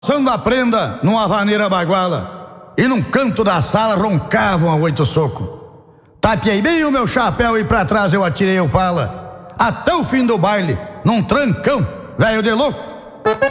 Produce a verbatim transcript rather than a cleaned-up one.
Passando a prenda numa vaneira baguala e num canto da sala roncavam a oito soco. Tapiei bem o meu chapéu e pra trás eu atirei o pala. Até o fim do baile, num trancão, velho de louco.